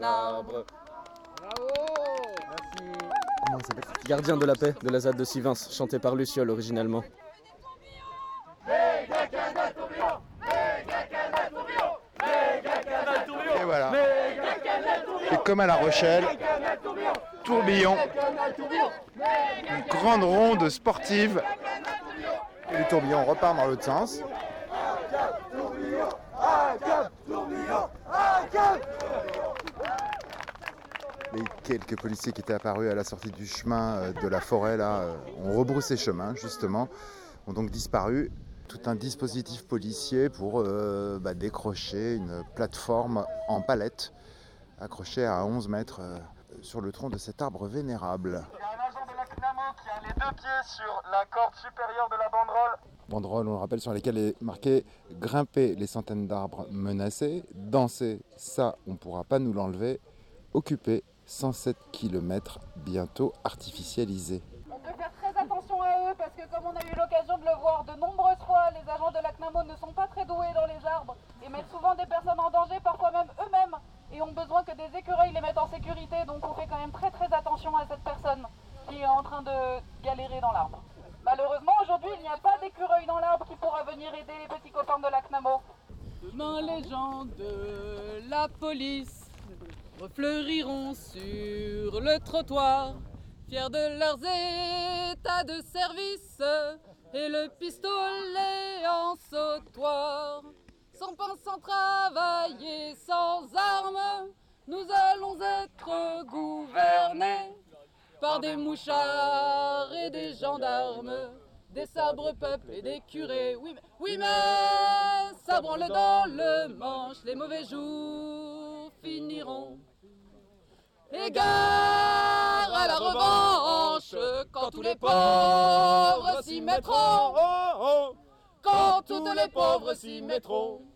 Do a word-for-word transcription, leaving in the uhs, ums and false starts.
Arbre. Bravo. Merci. Comment ça s'appelle ? Gardien de la paix de la Z A D de Sivins, chanté par Luciole originellement. Et voilà. Et comme à La Rochelle, tourbillon, une grande ronde sportive. Et le tourbillon repart dans l'autre sens. Les quelques policiers qui étaient apparus à la sortie du chemin de la forêt là, ont rebroussé chemin justement, ont donc disparu. Tout un dispositif policier pour euh, bah, décrocher une plateforme en palette accrochée à onze mètres euh, sur le tronc de cet arbre vénérable. Il y a un agent de la C N A M O qui a les deux pieds sur la corde supérieure de la banderole. Banderole, on le rappelle, sur lesquelles est marqué « Grimper les centaines d'arbres menacés, danser, ça on ne pourra pas nous l'enlever, occuper cent sept kilomètres bientôt artificialisés ». On peut faire très attention à eux parce que comme on a eu l'occasion de le voir de nombreuses fois, les agents de la C N A M O ne sont pas très doués dans les arbres et mettent souvent des personnes en danger, parfois même eux-mêmes, et ont besoin que des écureuils les mettent en sécurité. Donc on fait quand même très très attention à cette personne qui est en train de galérer dans l'arbre. Malheureusement aujourd'hui il n'y a pas d'écureuil dans l'arbre qui pourra venir aider les petits copains de la C N A M O. Demain les gens de la police refleuriront sur le trottoir, fiers de leurs états de service et le pistolet en sautoir. Sans pain, sans travail et sans armes, nous allons être gouvernés par des mouchards et des gendarmes, des sabres peuples et des curés. Oui mais, oui mais ça branle dans le manche, les mauvais jours finiront. Et gare à la revanche, quand tous les pauvres s'y mettront, quand toutes les pauvres s'y mettront.